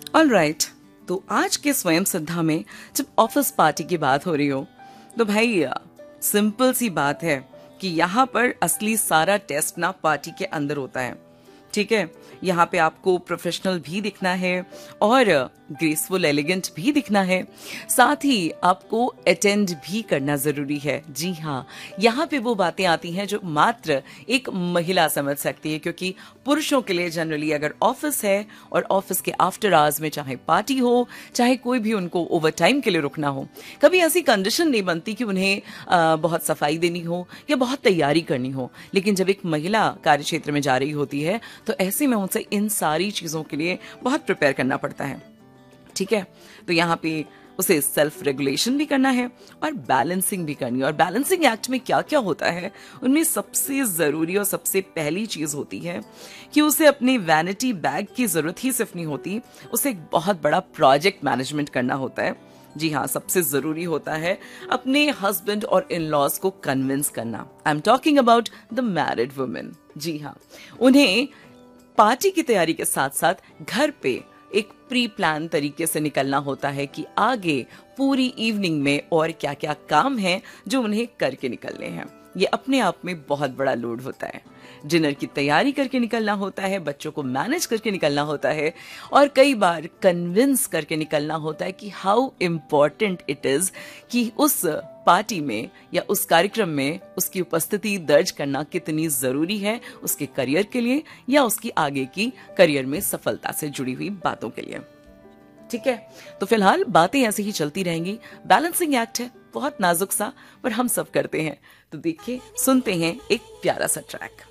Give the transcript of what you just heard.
Alright, तो आज के स्वयं सिद्धा में जब ऑफिस पार्टी की बात हो रही हो तो भाई सिंपल सी बात है कि यहाँ पर असली सारा टेस्ट ना पार्टी के अंदर होता है। ठीक है, यहाँ पे आपको प्रोफेशनल भी दिखना है और ग्रेसफुल एलिगेंट भी दिखना है, साथ ही आपको अटेंड भी करना जरूरी है। जी हाँ, यहाँ पे वो बातें आती हैं जो मात्र एक महिला समझ सकती है, क्योंकि पुरुषों के लिए जनरली अगर ऑफिस है और ऑफिस के आफ्टर आवर्स में चाहे पार्टी हो, चाहे कोई भी उनको ओवर टाइम के लिए रुकना हो, कभी ऐसी कंडीशन नहीं बनती कि उन्हें बहुत सफाई देनी हो या बहुत तैयारी करनी हो। लेकिन जब एक महिला कार्य क्षेत्र में जा रही होती है तो ऐसे में उनसे इन सारी चीजों के लिए बहुत प्रिपेयर करना पड़ता है। ठीक है, तो यहाँ पे उसे सेल्फ रेगुलेशन भी करना है और बैलेंसिंग भी करनी है। और बैलेंसिंग एक्ट में क्या क्या होता है, उनमें सबसे जरूरी और सबसे पहली चीज होती है कि उसे अपनी वैनिटी बैग की जरूरत ही सिर्फ नहीं होती, उसे एक बहुत बड़ा प्रोजेक्ट मैनेजमेंट करना होता है। जी हाँ, सबसे जरूरी होता है अपने हस्बैंड और इन लॉज को कन्विंस करना। I am talking about the married women. जी हाँ, उन्हें पार्टी की तैयारी के साथ साथ घर पे एक प्री प्लान तरीके से निकलना होता है कि आगे पूरी इवनिंग में और क्या क्या काम है जो उन्हें करके निकलने हैं। ये अपने आप में बहुत बड़ा लोड होता है। डिनर की तैयारी करके निकलना होता है, बच्चों को मैनेज करके निकलना होता है और कई बार कन्विंस करके निकलना होता है कि हाउ इम्पोर्टेंट इट इज कि उस पार्टी में या उस कार्यक्रम में उसकी उपस्थिति दर्ज करना कितनी जरूरी है उसके करियर के लिए या उसकी आगे की करियर में सफलता से जुड़ी हुई बातों के लिए। ठीक है, तो फिलहाल बातें ऐसे ही चलती रहेंगी। बैलेंसिंग एक्ट है बहुत नाजुक सा, पर हम सब करते हैं। तो देखिए, सुनते हैं एक प्यारा सा ट्रैक।